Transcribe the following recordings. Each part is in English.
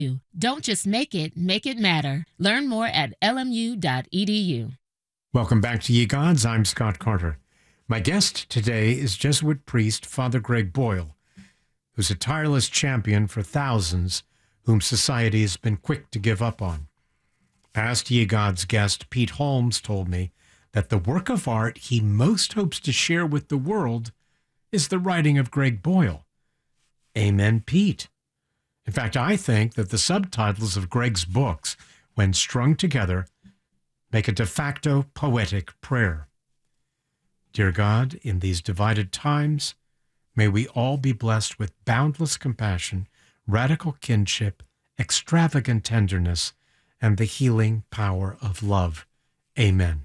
Don't just make it matter. Learn more at lmu.edu. Welcome back to Ye Gods. I'm Scott Carter. My guest today is Jesuit priest Father Greg Boyle, who's a tireless champion for thousands whom society has been quick to give up on. Past Ye Gods guest Pete Holmes told me that the work of art he most hopes to share with the world is the writing of Greg Boyle. Amen, Pete. In fact, I think that the subtitles of Greg's books, when strung together, make a de facto poetic prayer. Dear God, in these divided times, may we all be blessed with boundless compassion, radical kinship, extravagant tenderness, and the healing power of love. Amen.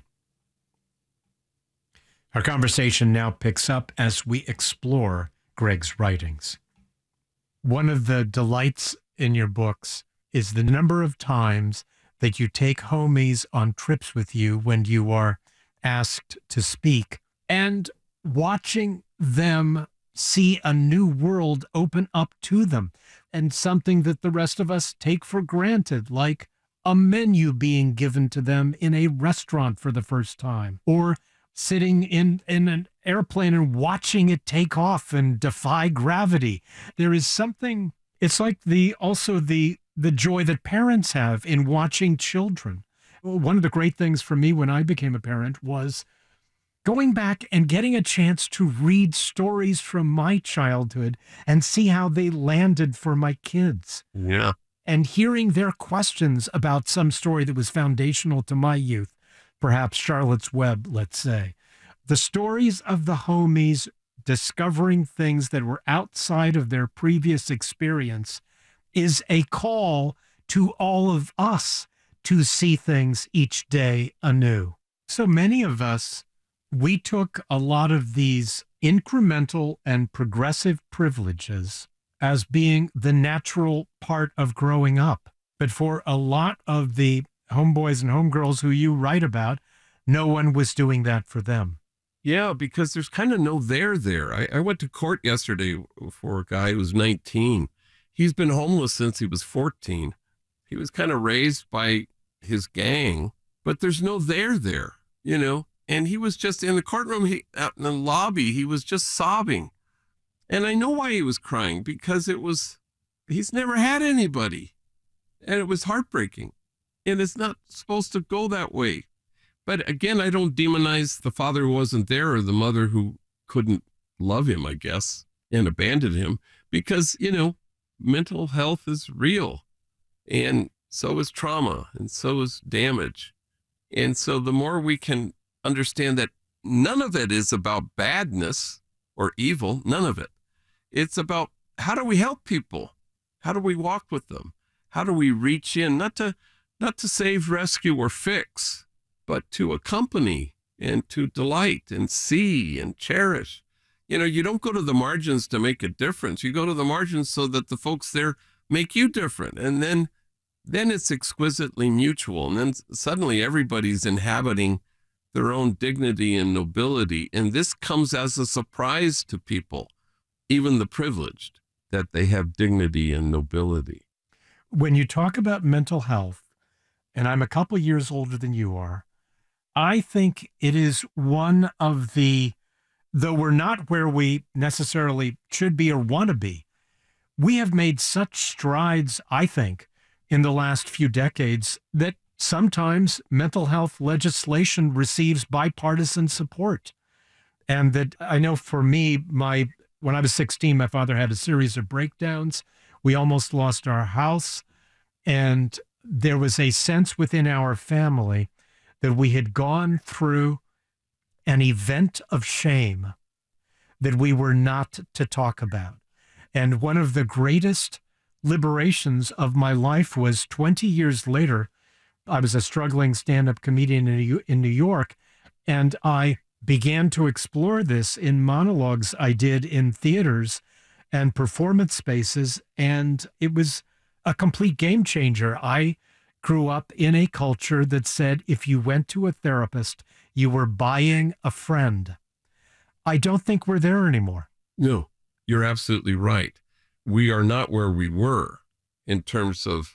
Our conversation now picks up as we explore Greg's writings. One of the delights in your books is the number of times that you take homies on trips with you when you are asked to speak, and watching them see a new world open up to them, and something that the rest of us take for granted, like a menu being given to them in a restaurant for the first time, or sitting in an airplane and watching it take off and defy gravity. There is something, it's like the joy that parents have in watching children. One of the great things for me when I became a parent was going back and getting a chance to read stories from my childhood and see how they landed for my kids. Yeah. And hearing their questions about some story that was foundational to my youth. Perhaps Charlotte's Web, let's say. The stories of the homies discovering things that were outside of their previous experience is a call to all of us to see things each day anew. So many of us, we took a lot of these incremental and progressive privileges as being the natural part of growing up. But for a lot of the homeboys and homegirls who you write about, no one was doing that for them. Yeah, because there's kind of no there. I went to court yesterday for a guy who was 19. He's been homeless since he was 14. He was kind of raised by his gang, but there's no there, you know? And he was just in the courtroom, out in the lobby, he was just sobbing. And I know why he was crying, because he's never had anybody. And it was heartbreaking. And it's not supposed to go that way. But again, I don't demonize the father who wasn't there or the mother who couldn't love him, I guess, and abandoned him, because, you know, mental health is real. And so is trauma, and so is damage. And so the more we can understand that none of it is about badness or evil, none of it. It's about how do we help people? How do we walk with them? How do we reach in, not to save, rescue, or fix, but to accompany and to delight and see and cherish. You know, you don't go to the margins to make a difference. You go to the margins so that the folks there make you different. And then it's exquisitely mutual. And then suddenly everybody's inhabiting their own dignity and nobility. And this comes as a surprise to people, even the privileged, that they have dignity and nobility. When you talk about mental health, and I'm a couple years older than you are, I think it is one of the, though we're not where we necessarily should be or want to be, we have made such strides, I think, in the last few decades that sometimes mental health legislation receives bipartisan support. And that I know for me, when I was 16, my father had a series of breakdowns. We almost lost our house. And there was a sense within our family that we had gone through an event of shame that we were not to talk about. And one of the greatest liberations of my life was 20 years later. I was a struggling stand-up comedian in New York, and I began to explore this in monologues I did in theaters and performance spaces, and it was a complete game changer. I grew up in a culture that said if you went to a therapist, you were buying a friend. I don't think we're there anymore. No, you're absolutely right. We are not where we were. in terms of